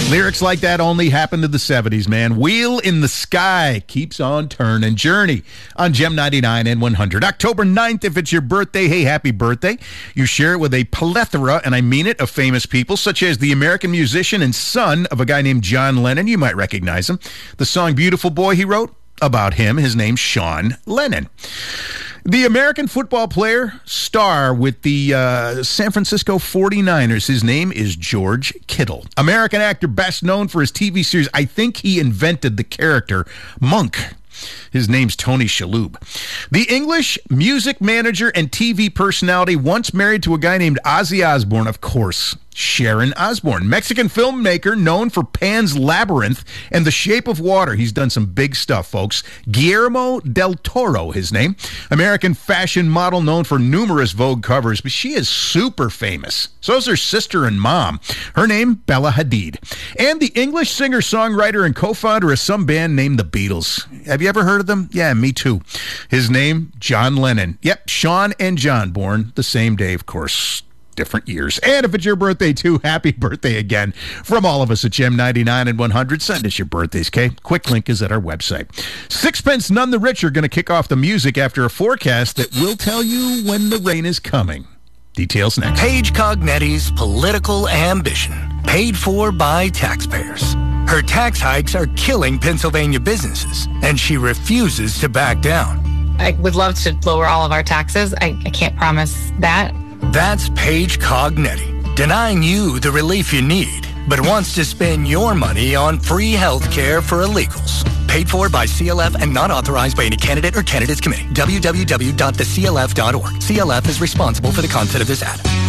Lyrics like that only happened to the 70s, man. Wheel in the Sky keeps on turning. Journey on Gem 99 and 100. October 9th, if it's your birthday, hey, happy birthday. You share it with a plethora, and I mean it, of famous people, such as the American musician and son of a guy named John Lennon. You might recognize him. The song Beautiful Boy he wrote, about him, his name's Sean Lennon. The American football player, star with the San Francisco 49ers, his name is George Kittle. American actor best known for his TV series, I think he invented the character Monk. His name's Tony Shalhoub. The English music manager and TV personality once married to a guy named Ozzy Osbourne, of course, Sharon Osbourne. Mexican filmmaker known for Pan's Labyrinth and The Shape of Water. He's done some big stuff, folks. Guillermo del Toro, his name. American fashion model known for numerous Vogue covers, but she is super famous. So is her sister and mom. Her name, Bella Hadid. And the English singer-songwriter and co-founder of some band named The Beatles. Have you ever heard of them? Yeah, me too. His name, John Lennon. Yep, Sean and John, born the same day, of course. Different years. And if it's your birthday too, happy birthday again from all of us at Gem 99 and 100. Send us your birthdays, okay? Quick link is at our website. Sixpence None the Richer going to kick off the music after a forecast that will tell you when the rain is coming. Details next. Paige Cognetti's political ambition, paid for by taxpayers. Her tax hikes are killing Pennsylvania businesses, and she refuses to back down. I would love to lower all of our taxes. I can't promise that. That's Paige Cognetti, denying you the relief you need, but wants to spend your money on free health care for illegals. Paid for by CLF and not authorized by any candidate or candidates committee. www.theclf.org. CLF is responsible for the content of this ad.